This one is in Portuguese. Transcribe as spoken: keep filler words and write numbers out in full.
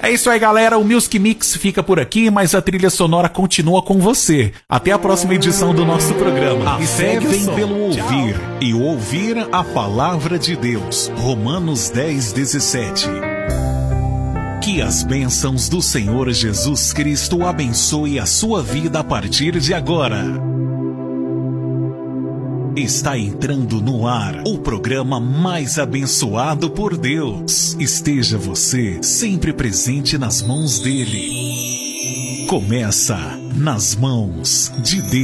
É isso aí, galera. O Music Mix fica por aqui, mas a trilha sonora continua com você. Até a próxima edição do nosso programa. A fé vem pelo ouvir, e ouvir a palavra de Deus. Romanos dez, dezessete. Que as bênçãos do Senhor Jesus Cristo abençoe a sua vida a partir de agora. Está entrando no ar o programa mais abençoado por Deus. Esteja você sempre presente nas mãos dele. Começa Nas Mãos de Deus.